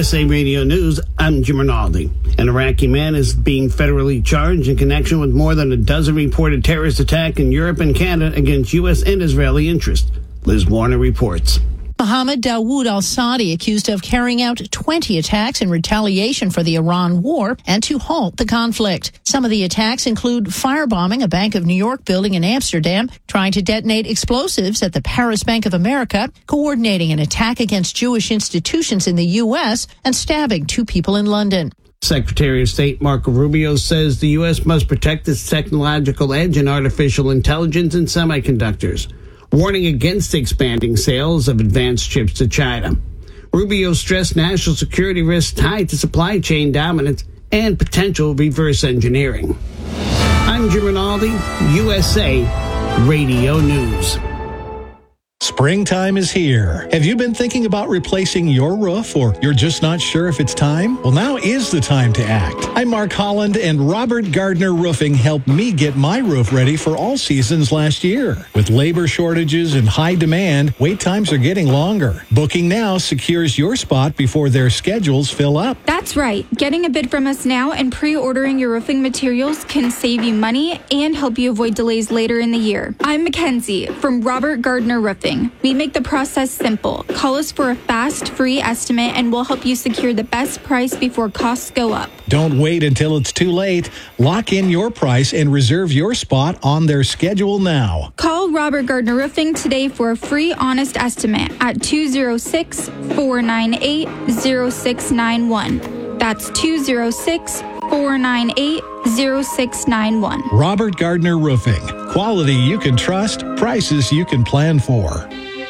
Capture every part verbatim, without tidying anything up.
S A Radio News, I'm Jim Rinaldi. An Iraqi man is being federally charged in connection with more than a dozen reported terrorist attacks in Europe and Canada against U S and Israeli interests. Liz Warner reports. Mohammed Dawood al-Saadi accused of carrying out twenty attacks in retaliation for the Iran war and to halt the conflict. Some of the attacks include firebombing a Bank of New York building in Amsterdam, trying to detonate explosives at the Paris Bank of America, coordinating an attack against Jewish institutions in the U S, and stabbing two people in London. Secretary of State Marco Rubio says the U S must protect its technological edge in artificial intelligence and semiconductors, warning against expanding sales of advanced chips to China. Rubio stressed national security risks tied to supply chain dominance and potential reverse engineering. I'm Jim Rinaldi, U S A Radio News. Springtime is here. Have you been thinking about replacing your roof, or you're just not sure if it's time? Well, now is the time to act. I'm Mark Holland, and Robert Gardner Roofing helped me get my roof ready for all seasons last year. With labor shortages and high demand, wait times are getting longer. Booking now secures your spot before their schedules fill up. That's right. Getting a bid from us now and pre-ordering your roofing materials can save you money and help you avoid delays later in the year. I'm Mackenzie from Robert Gardner Roofing. We make the process simple. Call us for a fast, free estimate, and we'll help you secure the best price before costs go up. Don't wait until it's too late. Lock in your price and reserve your spot on their schedule now. Call Robert Gardner Roofing today for a free, honest estimate at two oh six, four nine eight, oh six nine one. That's two oh six, four nine eight, oh six nine one. Robert Gardner Roofing. Quality you can trust, prices you can plan for.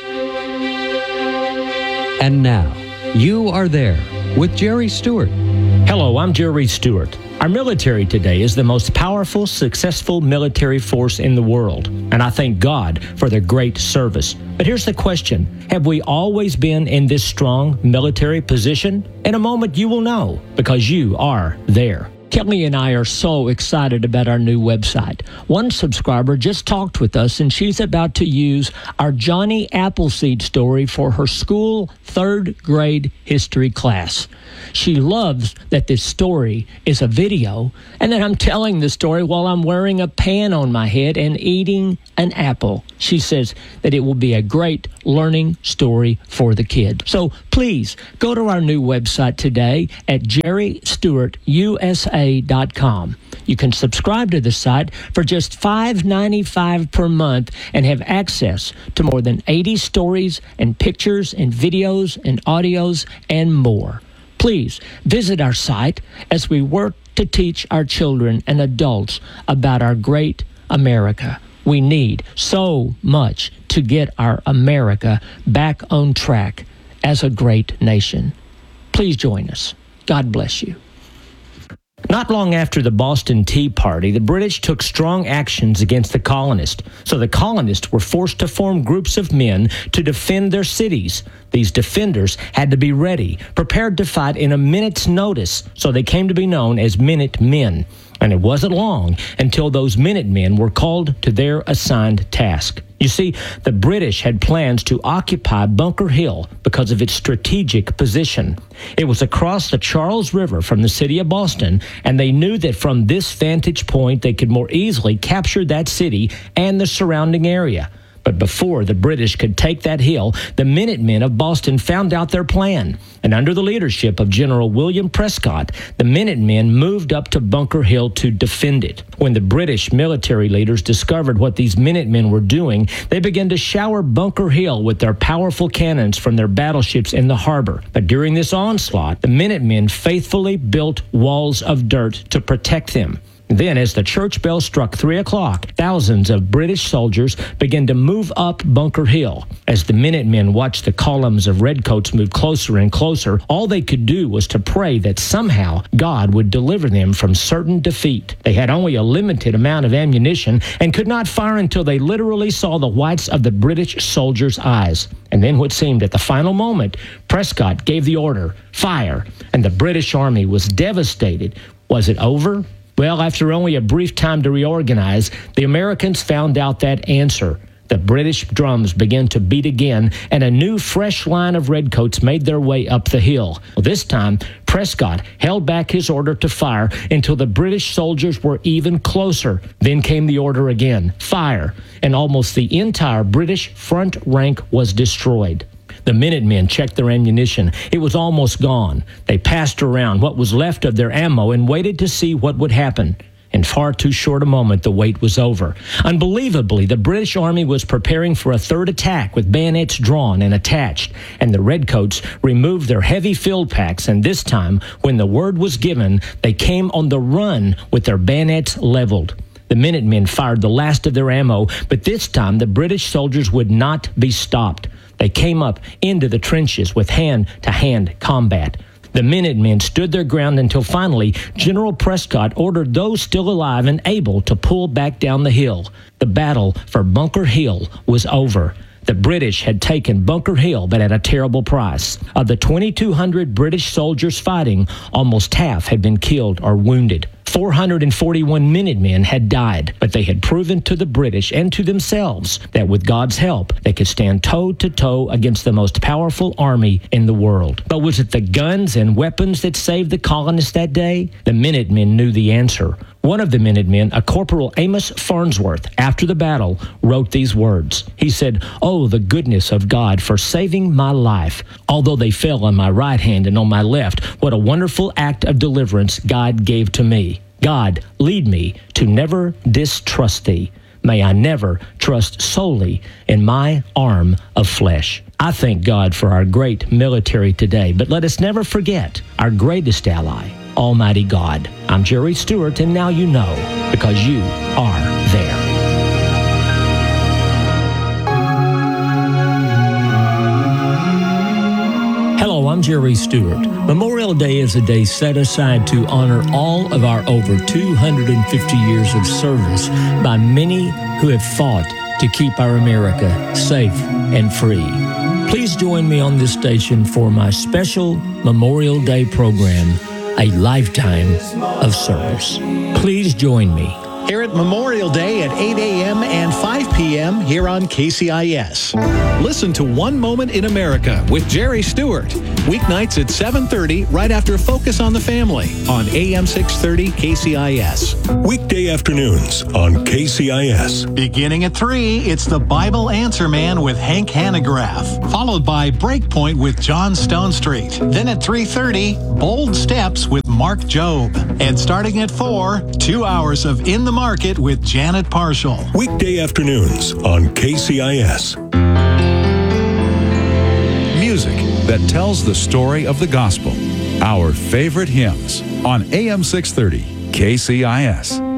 And now, You Are There with Jerry Stewart. Hello, I'm Jerry Stewart. Our military today is the most powerful, successful military force in the world, and I thank God for their great service. But here's the question. Have we always been in this strong military position? In a moment, you will know, because you are there. Kelly and I are so excited about our new website. One subscriber just talked with us, and she's about to use our Johnny Appleseed story for her school third grade history class. She loves that this story is a video, and that I'm telling the story while I'm wearing a pan on my head and eating an apple. She says that it will be a great learning story for the kid. So please go to our new website today at jerry stewart u s a dot com. You can subscribe to the site for just five dollars and ninety-five cents per month and have access to more than eighty stories and pictures and videos and audios and more. Please visit our site as we work to teach our children and adults about our great America. We need so much to get our America back on track as a great nation. Please join us. God bless you. Not long after the Boston Tea Party, the British took strong actions against the colonists. So the colonists were forced to form groups of men to defend their cities. These defenders had to be ready, prepared to fight in a minute's notice, so they came to be known as Minute Men. And it wasn't long until those Minutemen were called to their assigned task. You see, the British had plans to occupy Bunker Hill because of its strategic position. It was across the Charles River from the city of Boston, and they knew that from this vantage point they could more easily capture that city and the surrounding area. But before the British could take that hill, the Minutemen of Boston found out their plan. And under the leadership of General William Prescott, the Minutemen moved up to Bunker Hill to defend it. When the British military leaders discovered what these Minutemen were doing, they began to shower Bunker Hill with their powerful cannons from their battleships in the harbor. But during this onslaught, the Minutemen faithfully built walls of dirt to protect them. Then, as the church bell struck three o'clock, thousands of British soldiers began to move up Bunker Hill. As the Minutemen watched the columns of redcoats move closer and closer, all they could do was to pray that somehow God would deliver them from certain defeat. They had only a limited amount of ammunition and could not fire until they literally saw the whites of the British soldiers' eyes. And then what seemed at the final moment, Prescott gave the order, fire, and the British army was devastated. Was it over? Well, after only a brief time to reorganize, the Americans found out that answer. the British drums began to beat again, and a new, fresh line of redcoats made their way up the hill. Well, this time, Prescott held back his order to fire until the British soldiers were even closer. Then came the order again, fire, and almost the entire British front rank was destroyed. The Minutemen checked their ammunition. It was almost gone. They passed around what was left of their ammo and waited to see what would happen. In far too short a moment, the wait was over. Unbelievably, the British Army was preparing for a third attack with bayonets drawn and attached, and the Redcoats removed their heavy field packs, and this time, when the word was given, they came on the run with their bayonets leveled. The Minutemen fired the last of their ammo, but this time the British soldiers would not be stopped. They came up into the trenches with hand-to-hand combat. The Minutemen stood their ground until finally General Prescott ordered those still alive and able to pull back down the hill. The battle for Bunker Hill was over. The British had taken Bunker Hill, but at a terrible price. Of the twenty-two hundred British soldiers fighting, almost half had been killed or wounded. four hundred forty-one Minutemen had died, but they had proven to the British and to themselves that with God's help, they could stand toe-to-toe against the most powerful army in the world. But was it the guns and weapons that saved the colonists that day? The Minutemen knew the answer. One of the Minutemen, a Corporal Amos Farnsworth, after the battle, wrote these words. He said, "Oh, the goodness of God for saving my life. Although they fell on my right hand and on my left, what a wonderful act of deliverance God gave to me. God, lead me to never distrust thee. May I never trust solely in my arm of flesh." I thank God for our great military today, but let us never forget our greatest ally, Almighty God. I'm Jerry Stewart, and now you know, because you are there. Hello, I'm Jerry Stewart. Memorial Day is a day set aside to honor all of our over two hundred fifty years of service by many who have fought to keep our America safe and free. Please join me on this station for my special Memorial Day program, A Lifetime of Service. Please join me. Here at Memorial Day at eight a.m. and five p.m. here on K C I S. Listen to One Moment in America with Jerry Stewart. Weeknights at seven thirty right after Focus on the Family on A M six thirty K C I S. Weekday afternoons on K C I S. Beginning at three, it's the Bible Answer Man with Hank Hanegraaff, followed by Breakpoint with John Stonestreet. Then at three thirty, Bold Steps with Mark Jobe. And starting at four, two hours of In the Market with Janet Parshall. Weekday afternoons on K C I S. Music that tells the story of the gospel. Our favorite hymns on A M six thirty K C I S.